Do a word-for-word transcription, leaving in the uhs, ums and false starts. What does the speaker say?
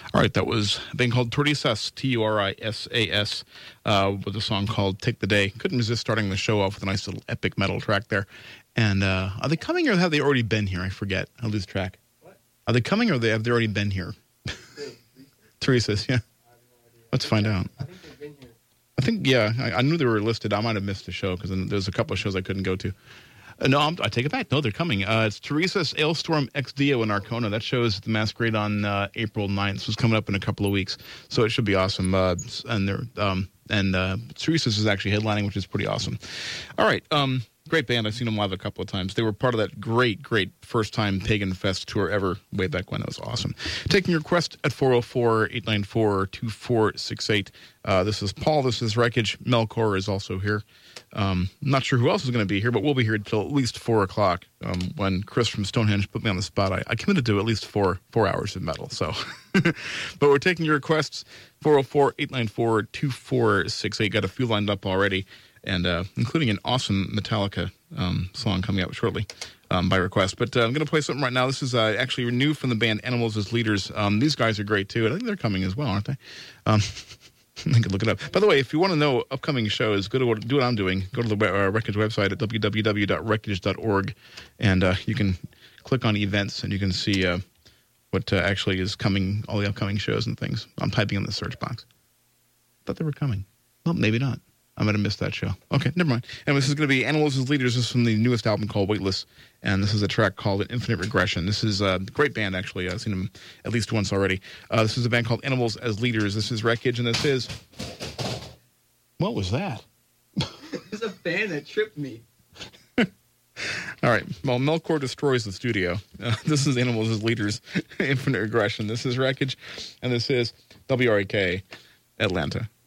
All right, that was a band called Turisas, T U R I S A S, uh, with a song called Take the Day. Couldn't resist starting the show off with a nice little epic metal track there. And uh, are they coming or have they already been here? I forget. I lose track. What? Are they coming or have they, have they already been here? Turisas, yeah. I have no idea. Let's find out. I think they've been here. I think, yeah, I, I knew they were listed. I might have missed a show because there's a couple of shows I couldn't go to. Uh, no, I'm, I take it back. No, they're coming. Uh, it's Turisas Ailstorm Ex Dio in Arcona. That show is at the Masquerade on uh, April ninth. So it's coming up in a couple of weeks. So it should be awesome. Uh, and they're, um, and uh, Turisas is actually headlining, which is pretty awesome. All right. Um, great band. I've seen them live a couple of times. They were part of that great, great first-time Pagan Fest tour ever way back when. It was awesome. Taking your request at four oh four, eight nine four, two four six eight. Uh, this is Paul. This is Wreckage. Melkor is also here. Um, I'm not sure who else is going to be here, but we'll be here until at least four o'clock um, when Chris from Stonehenge put me on the spot. I, I committed to at least four four hours of metal. So, but we're taking your requests, four oh four, eight nine four, two four six eight. Got a few lined up already, and uh, including an awesome Metallica um, song coming out shortly um, by request. But uh, I'm going to play something right now. This is uh, actually new from the band Animals as Leaders. Um, these guys are great, too. I think they're coming as well, aren't they? Um I can look it up. By the way, if you want to know upcoming shows, go to what, do what I'm doing. Go to the uh, Wreckage website at w w w dot wreckage dot org, and uh, you can click on events, and you can see uh, what uh, actually is coming, all the upcoming shows and things. I'm typing in the search box. Thought they were coming. Well, maybe not. I might have missed that show. Okay, never mind. And this is going to be Animals as Leaders. This is from the newest album called Weightless, and this is a track called Infinite Regression. This is a great band, actually. I've seen them at least once already. Uh, this is a band called Animals as Leaders. This is Wreckage, and this is... What was that? There's a fan that tripped me. All right. Well, Melkor destroys the studio. Uh, this is Animals as Leaders, Infinite Regression. This is Wreckage, and this is W R A K, Atlanta.